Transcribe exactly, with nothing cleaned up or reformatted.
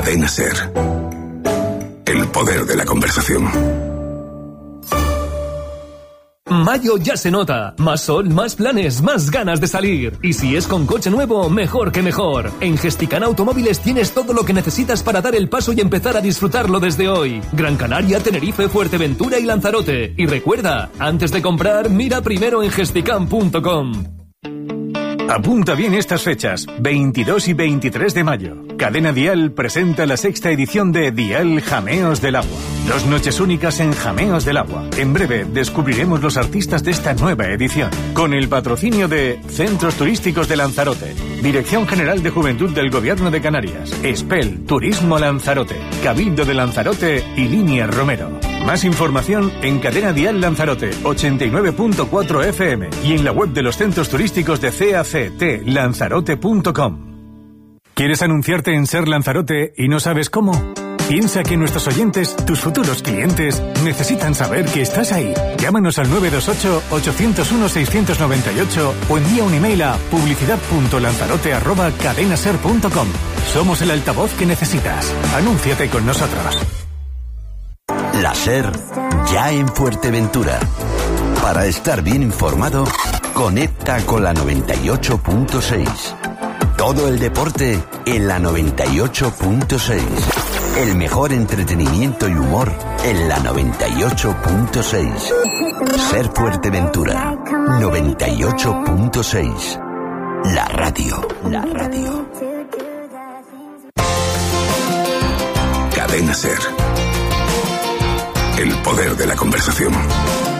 Cadena SER. El poder de la conversación. Mayo ya se nota. Más sol, más planes, más ganas de salir. Y si es con coche nuevo, mejor que mejor. En Gesticana Automóviles tienes todo lo que necesitas para dar el paso y empezar a disfrutarlo desde hoy. Gran Canaria, Tenerife, Fuerteventura y Lanzarote. Y recuerda, antes de comprar, mira primero en gesticam punto com. Apunta bien estas fechas, veintidós y veintitrés de mayo. Cadena Dial presenta la sexta edición de Dial Jameos del Agua. Dos noches únicas en Jameos del Agua. En breve descubriremos los artistas de esta nueva edición. Con el patrocinio de Centros Turísticos de Lanzarote, Dirección General de Juventud del Gobierno de Canarias, Espel, Turismo Lanzarote, Cabildo de Lanzarote y Línea Romero. Más información en Cadena Dial Lanzarote ochenta y nueve punto cuatro F M y en la web de los centros turísticos de C A C T lanzarote punto com. ¿Quieres anunciarte en SER Lanzarote y no sabes cómo? Piensa que nuestros oyentes, tus futuros clientes, necesitan saber que estás ahí. Llámanos al nueve dos ocho, ocho cero uno, seis nueve ocho o envía un email a publicidad punto lanzarote arroba cadenaser punto com. Somos el altavoz que necesitas. Anúnciate con nosotros. La SER, ya en Fuerteventura. Para estar bien informado, conecta con la noventa y ocho punto seis. Todo el deporte en la noventa y ocho punto seis. El mejor entretenimiento y humor en la noventa y ocho punto seis. SER Fuerteventura, noventa y ocho punto seis. La radio, la radio. Cadena SER. El poder de la conversación.